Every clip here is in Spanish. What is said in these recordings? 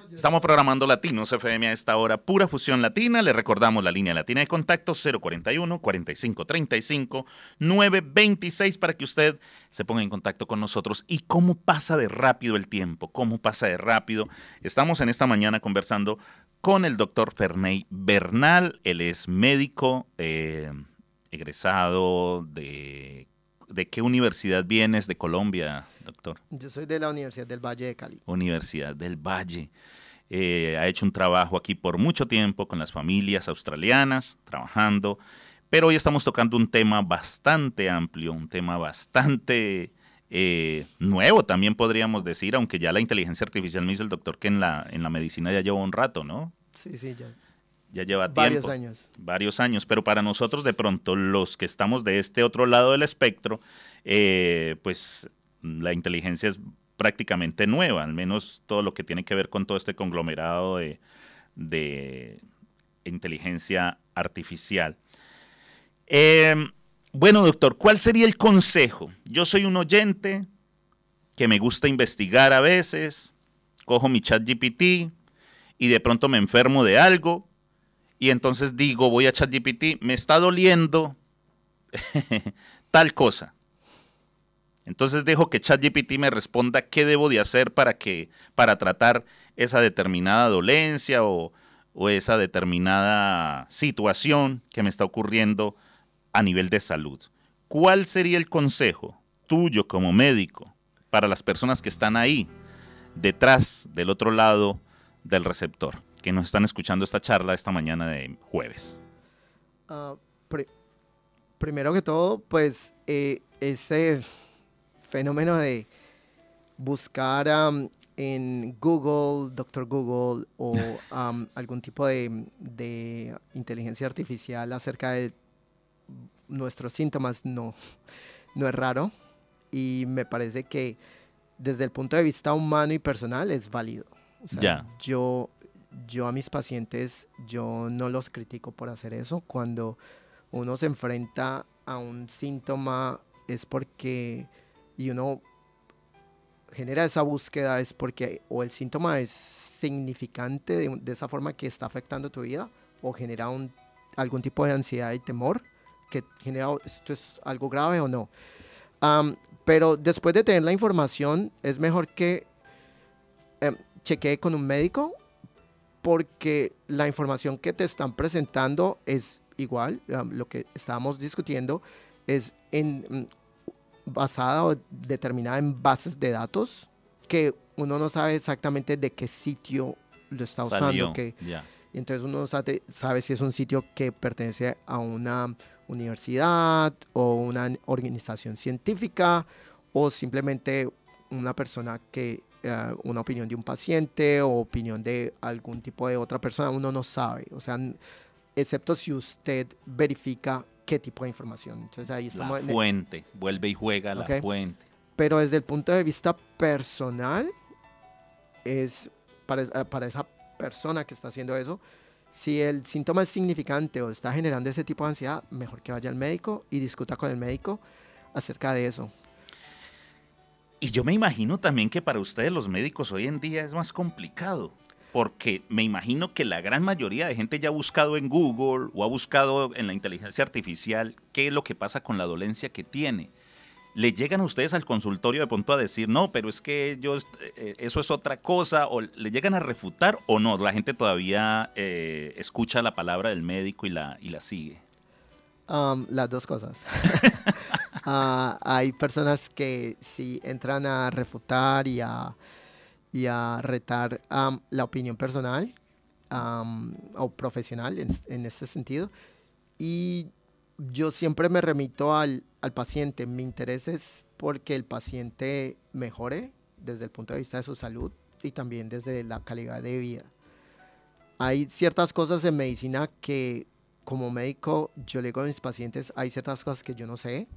Estamos programando Latinos FM a esta hora, pura fusión latina. Le recordamos la línea latina de contacto 041-4535-926 para que usted se ponga en contacto con nosotros. ¿Y cómo pasa de rápido el tiempo? ¿Cómo pasa de rápido? Estamos en esta mañana conversando con el doctor Ferney Bernal. Él es médico, egresado de... ¿De qué universidad vienes de Colombia, doctor? Yo soy de la Universidad del Valle de Cali. Universidad del Valle. Ha hecho un trabajo aquí por mucho tiempo con las familias australianas, trabajando, pero hoy estamos tocando un tema bastante amplio, un tema bastante nuevo también podríamos decir, aunque ya la inteligencia artificial, me dice el doctor que en la medicina ya lleva un rato, ¿no? Sí, sí, ya. Ya lleva varios tiempo. Años. Varios años, pero para nosotros de pronto, los que estamos de este otro lado del espectro, pues la inteligencia es prácticamente nueva, al menos todo lo que tiene que ver con todo este conglomerado de inteligencia artificial. Bueno, doctor, ¿cuál sería el consejo? Yo soy un oyente que me gusta investigar a veces, cojo mi ChatGPT y de pronto me enfermo de algo y entonces digo, voy a ChatGPT, me está doliendo tal cosa. Entonces dejo que ChatGPT me responda qué debo de hacer para tratar esa determinada dolencia o esa determinada situación que me está ocurriendo a nivel de salud. ¿Cuál sería el consejo tuyo como médico para las personas que están ahí, detrás, del otro lado del receptor, que nos están escuchando esta charla esta mañana de jueves? Primero que todo, pues ese fenómeno de buscar en Google, Doctor Google o algún tipo de inteligencia artificial acerca de nuestros síntomas no es raro, y me parece que desde el punto de vista humano y personal es válido. O sea, yo a mis pacientes, yo no los critico por hacer eso. Cuando uno se enfrenta a un síntoma es porque, y uno genera esa búsqueda, es porque o el síntoma es significante de esa forma que está afectando tu vida, o genera algún tipo de ansiedad y temor que genera, esto es algo grave o no. Pero después de tener la información, es mejor que chequee con un médico, porque la información que te están presentando es igual, lo que estábamos discutiendo es basada o determinada en bases de datos que uno no sabe exactamente de qué sitio lo está usando. Y entonces uno no sabe si es un sitio que pertenece a una universidad o una organización científica, o simplemente una persona que una opinión de un paciente o opinión de algún tipo de otra persona. Uno no sabe, o sea, excepto si usted verifica qué tipo de información. Entonces ahí estamos. La fuente, vuelve y juega la fuente. Pero desde el punto de vista personal, es para esa persona que está haciendo eso, si el síntoma es significante o está generando ese tipo de ansiedad, mejor que vaya al médico y discuta con el médico acerca de eso. Y yo me imagino también que para ustedes los médicos hoy en día es más complicado, porque me imagino que la gran mayoría de gente ya ha buscado en Google o ha buscado en la inteligencia artificial qué es lo que pasa con la dolencia que tiene. ¿Le llegan a ustedes al consultorio de pronto a decir, no, pero es que eso es otra cosa? ¿O le llegan a refutar o no? La gente todavía escucha la palabra del médico y la sigue. Las dos cosas. Hay personas que sí entran a refutar y a retar la opinión personal o profesional en este sentido. Y yo siempre me remito al paciente. Mi interés es porque el paciente mejore desde el punto de vista de su salud y también desde la calidad de vida. Hay ciertas cosas en medicina que, como médico, yo le digo a mis pacientes, hay ciertas cosas que yo no sé.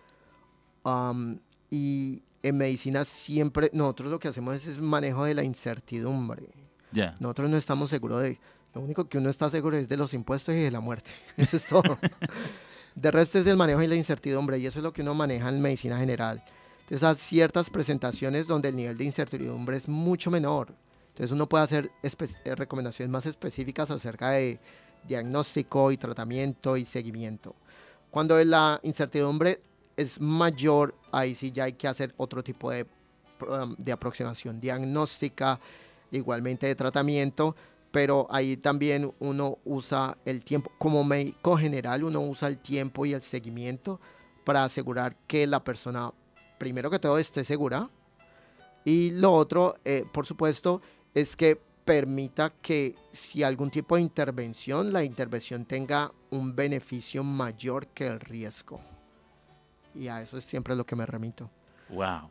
Y en medicina siempre, nosotros lo que hacemos es manejo de la incertidumbre. Nosotros no estamos seguros lo único que uno está seguro es de los impuestos y de la muerte. Eso es todo. De resto es el manejo de la incertidumbre, y eso es lo que uno maneja en medicina general. Entonces hay ciertas presentaciones donde el nivel de incertidumbre es mucho menor. Entonces uno puede hacer recomendaciones más específicas acerca de diagnóstico y tratamiento y seguimiento. Cuando la incertidumbre es mayor, ahí sí ya hay que hacer otro tipo de aproximación diagnóstica, igualmente de tratamiento, pero ahí también uno usa el tiempo, como médico general, uno usa el tiempo y el seguimiento para asegurar que la persona, primero que todo, esté segura, y lo otro, por supuesto, es que permita que si algún tipo de intervención, la intervención tenga un beneficio mayor que el riesgo. Y a eso es siempre lo que me remito. Wow.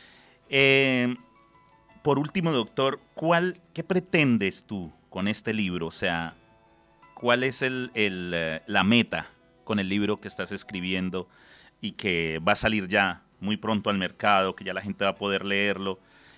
Por último, doctor, ¿qué pretendes tú con este libro? O sea, ¿cuál es la meta con el libro que estás escribiendo y que va a salir ya muy pronto al mercado, que ya la gente va a poder leerlo?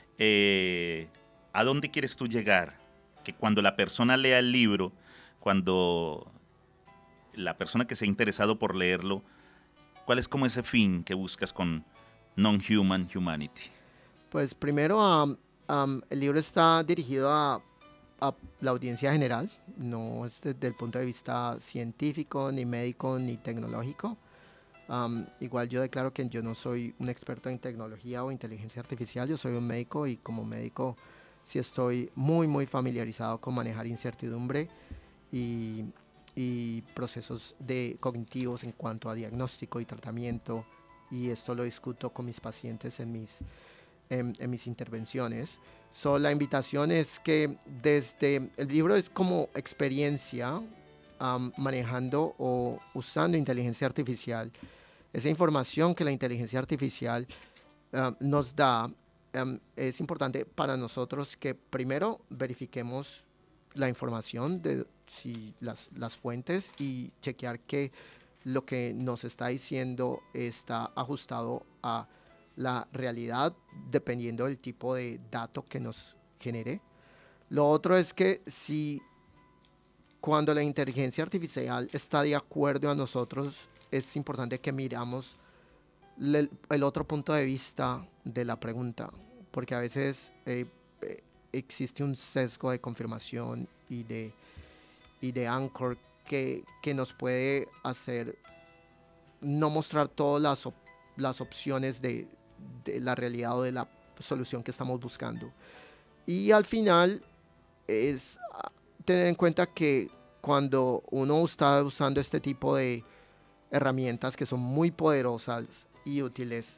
¿A dónde quieres tú llegar? Que cuando la persona lea el libro, cuando la persona que se ha interesado por leerlo, ¿cuál es como ese fin que buscas con Non-Human Humanity? Pues primero, el libro está dirigido a la audiencia general, no es desde el punto de vista científico, ni médico, ni tecnológico. Igual yo declaro que yo no soy un experto en tecnología o inteligencia artificial, yo soy un médico y como médico sí estoy muy familiarizado con manejar incertidumbre y, y procesos cognitivos en cuanto a diagnóstico y tratamiento, y esto lo discuto con mis pacientes en mis intervenciones. La invitación es que desde el libro es como experiencia manejando o usando inteligencia artificial. Esa información que la inteligencia artificial nos da, es importante para nosotros que primero verifiquemos la información de las fuentes y chequear que lo que nos está diciendo está ajustado a la realidad dependiendo del tipo de dato que nos genere. Lo otro es que si cuando la inteligencia artificial está de acuerdo a nosotros, es importante que miramos el otro punto de vista de la pregunta, porque a veces existe un sesgo de confirmación y de anchor que nos puede hacer no mostrar todas las opciones de la realidad o de la solución que estamos buscando. Y al final es tener en cuenta que cuando uno está usando este tipo de herramientas que son muy poderosas y útiles,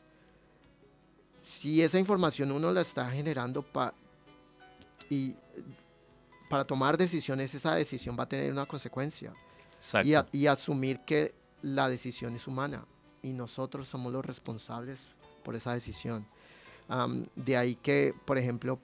si esa información uno la está generando y para tomar decisiones, esa decisión va a tener una consecuencia. Y asumir que la decisión es humana y nosotros somos los responsables por esa decisión. De ahí que, por ejemplo,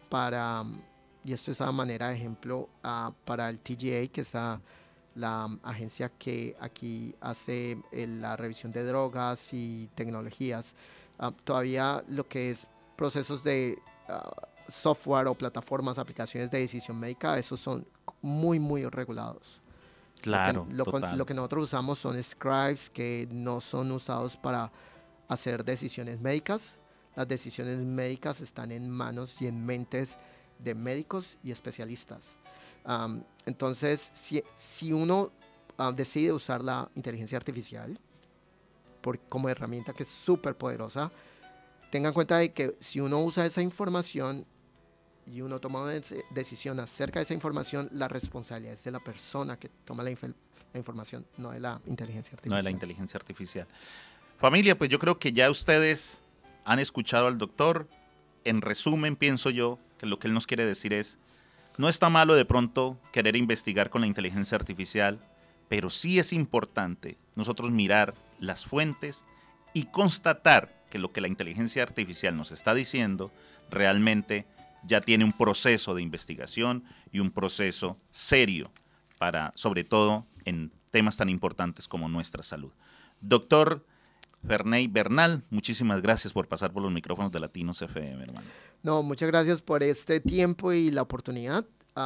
y esto es a manera de ejemplo, para el TGA, que es la agencia que aquí hace la revisión de drogas y tecnologías, todavía lo que es procesos de software o plataformas, aplicaciones de decisión médica, esos son muy regulados. Claro, lo que nosotros usamos son scribes que no son usados para hacer decisiones médicas. Las decisiones médicas están en manos y en mentes de médicos y especialistas. Entonces, si uno decide usar la inteligencia artificial como herramienta que es súper poderosa, tenga en cuenta de que si uno usa esa información y uno toma una decisión acerca de esa información, la responsabilidad es de la persona que toma la información, no de la inteligencia artificial. No de la inteligencia artificial. Familia, pues yo creo que ya ustedes han escuchado al doctor. En resumen, pienso yo que lo que él nos quiere decir es, no está malo de pronto querer investigar con la inteligencia artificial, pero sí es importante nosotros mirar las fuentes y constatar que lo que la inteligencia artificial nos está diciendo realmente ya tiene un proceso de investigación y un proceso serio para, sobre todo, en temas tan importantes como nuestra salud. Doctor Ferney Bernal, muchísimas gracias por pasar por los micrófonos de Latinos FM, hermano. No, muchas gracias por este tiempo y la oportunidad.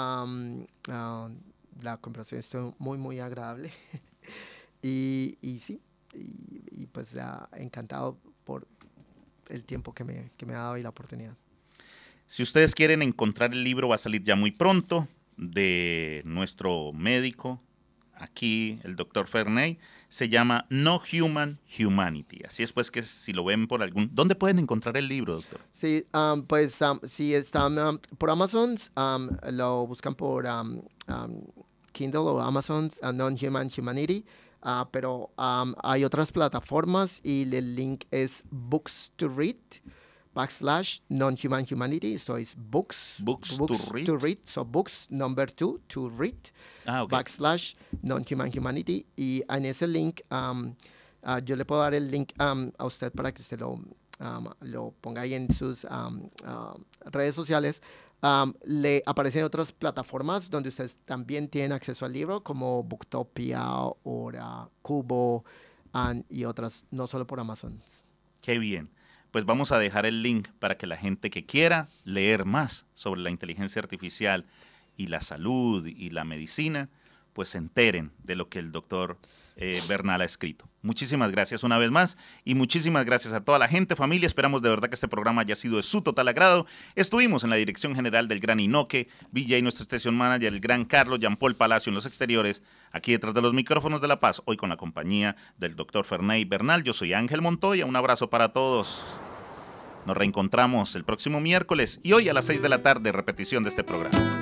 La conversación estuvo muy agradable. y sí, y pues encantado por el tiempo que me ha dado y la oportunidad. Si ustedes quieren encontrar el libro, va a salir ya muy pronto, de nuestro médico, aquí el doctor Ferney. Se llama No Human Humanity. Así es pues que si lo ven por algún... ¿Dónde pueden encontrar el libro, doctor? Sí, pues si están por Amazon, lo buscan por Kindle o Amazon, Non-Human Humanity. Pero hay otras plataformas y el link es Books to Read / Non-Human Humanity. Esto es Books to read. So Books number 2 to read / Non-Human Humanity. Y en ese link yo le puedo dar el link a usted para que usted lo ponga ahí en sus redes sociales. Le aparecen otras plataformas donde ustedes también tienen acceso al libro, como Booktopia, o Kubo y otras, no solo por Amazon. Qué bien. Pues vamos a dejar el link para que la gente que quiera leer más sobre la inteligencia artificial y la salud y la medicina, pues se enteren de lo que el doctor Bernal ha escrito. Muchísimas gracias una vez más y muchísimas gracias a toda la gente, familia. Esperamos de verdad que este programa haya sido de su total agrado. Estuvimos en la dirección general del gran Inoque, VJ, nuestro station manager, el gran Carlos Jean Paul Palacio en los exteriores, aquí detrás de los micrófonos de La Paz, hoy con la compañía del doctor Ferney Bernal. Yo soy Ángel Montoya, un abrazo para todos. Nos reencontramos el próximo miércoles y hoy a las 6 de la tarde, repetición de este programa.